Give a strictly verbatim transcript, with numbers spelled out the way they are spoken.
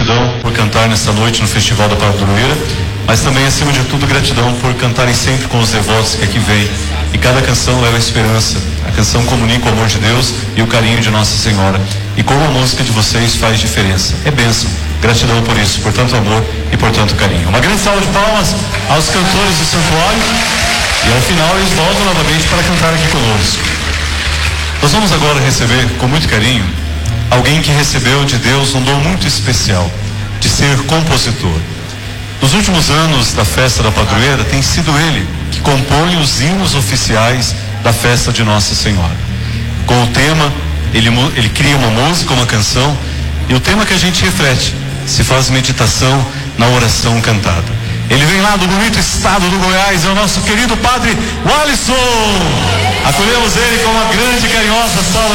gratidão por cantar nessa noite no Festival da Padroeira, mas também, acima de tudo, gratidão por cantarem sempre com os devotos que aqui vêm. E cada canção leva esperança. A canção comunica o amor de Deus e o carinho de Nossa Senhora. E como a música de vocês faz diferença. É bênção. Gratidão por isso, por tanto amor e por tanto carinho. Uma grande salva de palmas aos cantores do santuário. E ao final eles voltam novamente para cantar aqui conosco. Nós vamos agora receber com muito carinho alguém que recebeu de Deus um dom muito especial, de ser compositor. Nos últimos anos da festa da padroeira, tem sido ele que compõe os hinos oficiais da festa de Nossa Senhora. Com o tema, ele, ele cria uma música, uma canção, e o tema que a gente reflete, se faz meditação na oração cantada. Ele vem lá do bonito estado do Goiás, é o nosso querido padre Walisson. Acolhemos ele com uma grande e carinhosa salva